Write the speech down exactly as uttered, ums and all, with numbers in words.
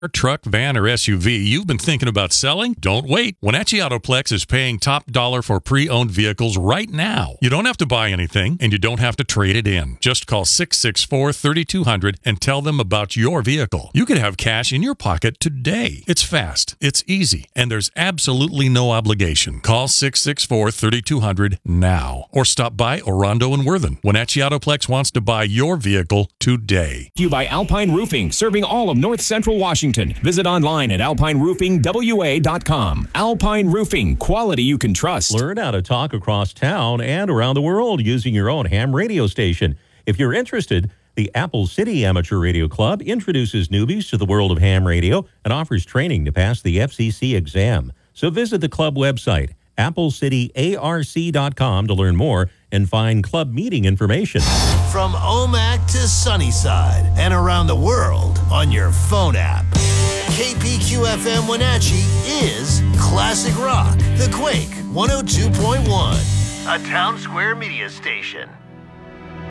Truck, van, or S U V you've been thinking about selling? Don't wait. Wenatchee Autoplex is paying top dollar for pre-owned vehicles right now. You don't have to buy anything, and you don't have to trade it in. Just call six six four, three two zero zero and tell them about your vehicle. You could have cash in your pocket today. It's fast, it's easy, and there's absolutely no obligation. Call six six four, three two zero zero now, or stop by Orondo and Worthen. Wenatchee Autoplex wants to buy your vehicle today. You by Alpine Roofing, serving all of North Central Washington. Visit online at alpine roofing w a dot com. Alpine Roofing, quality you can trust. Learn how to talk across town and around the world using your own ham radio station. If you're interested, the Apple City Amateur Radio Club introduces newbies to the world of ham radio and offers training to pass the F C C exam. So visit the club website, apple city a r c dot com, to learn more and find club meeting information. From Omak to Sunnyside and around the world on your phone app. K P Q F M Wenatchee is Classic Rock, The Quake one oh two point one, a Town Square media station.